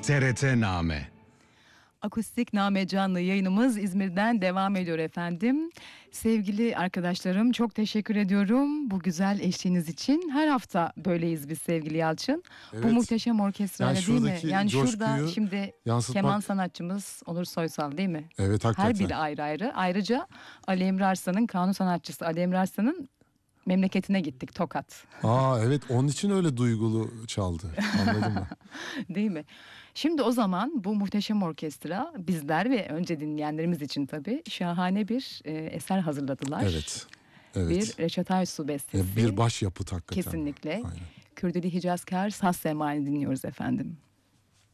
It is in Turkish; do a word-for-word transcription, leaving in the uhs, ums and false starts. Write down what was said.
T R T Name. Akustik Name canlı yayınımız İzmir'den devam ediyor efendim. Sevgili arkadaşlarım, çok teşekkür ediyorum bu güzel eşliğiniz için. Her hafta böyleyiz biz sevgili Yalçın. Evet. Bu muhteşem orkestrayla Yani değil mi? şuradaki Yani şurada coşkuyu şimdi yansıtmak- keman sanatçımız Onur Soysal değil mi? Evet, Her hakikaten. biri ayrı ayrı. Ayrıca Ali Emre Arslan'ın kanun sanatçısı Ali Emre Arslan'ın memleketine gittik, Tokat. Aa evet, onun için öyle duygulu çaldı. Anladım ben. Değil mi? Şimdi o zaman bu muhteşem orkestra bizler ve önce dinleyenlerimiz için tabii şahane bir e, eser hazırladılar. Evet. Evet. Bir Reşat Aysu Ya bestesi. bir başyapıt hakikaten. Kesinlikle. Aynen. Kürdili Hicazkar Saz Sema'nı dinliyoruz efendim.